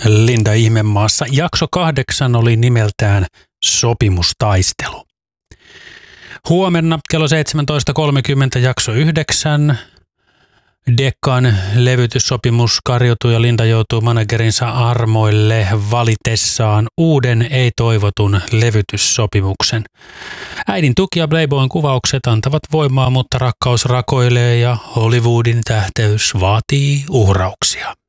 Linda Ihmemaassa. Jakso 8 oli nimeltään Sopimustaistelu. Huomenna kello 17.30 jakso 9. Deccan levytyssopimus kariutuu ja Linda joutuu managerinsa armoille valitessaan uuden ei-toivotun levytyssopimuksen. Äidin tuki ja Playboyn kuvaukset antavat voimaa, mutta rakkaus rakoilee ja Hollywoodin tähteys vaatii uhrauksia.